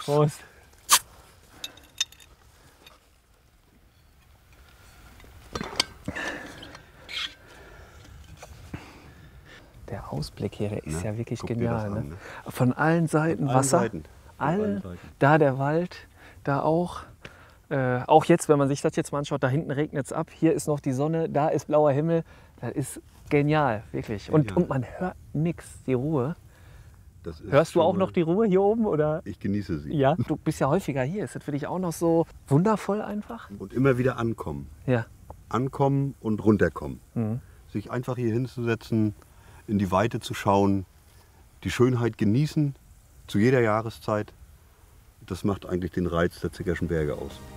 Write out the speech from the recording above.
Prost. Der Ausblick hier, der ist ja wirklich genial. Ne? Von allen Seiten Wasser. Da der Wald, da auch. Auch jetzt, wenn man sich das jetzt mal anschaut, da hinten regnet es ab, hier ist noch die Sonne, da ist blauer Himmel. Das ist genial, wirklich. Und man hört nichts, die Ruhe. Hörst du auch noch die Ruhe hier oben? Oder? Ich genieße sie. Ja, du bist ja häufiger hier. Ist das für dich auch noch so wundervoll einfach? Und immer wieder ankommen. Ja. Ankommen und runterkommen. Sich einfach hier hinzusetzen, in die Weite zu schauen, die Schönheit genießen, zu jeder Jahreszeit. Das macht eigentlich den Reiz der Zickerschen Berge aus.